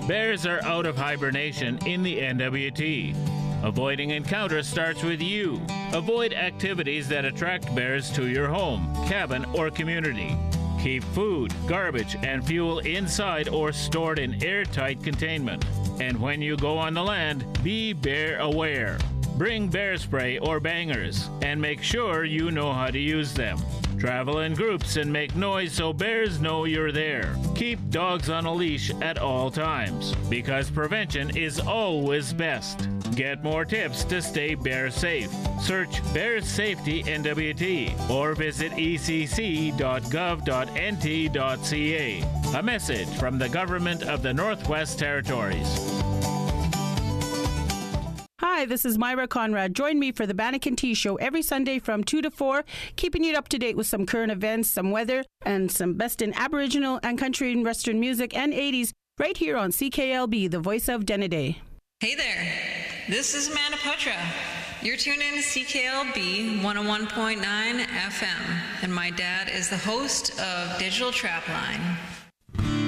Bears are out of hibernation in the NWT. Avoiding encounters starts with you. Avoid activities that attract bears to your home, cabin, or community. Keep food, garbage, and fuel inside or stored in airtight containment. And when you go on the land, be bear aware. Bring bear spray or bangers, and make sure you know how to use them. Travel in groups and make noise so bears know you're there. Keep dogs on a leash at all times, because prevention is always best. Get more tips to stay bear safe. Search Bears Safety NWT or visit ecc.gov.nt.ca. A message from the Government of the Northwest Territories. Hi, this is Myra Conrad. Join me for the Banneker Tea Show every Sunday from 2 to 4, keeping you up to date with some current events, some weather, and some best in Aboriginal and country and Western music and 80s right here on CKLB, the voice of Denneday. Hey there, this is Amanda Putra. You're tuned in to CKLB 101.9 FM, and my dad is the host of Digital Trapline.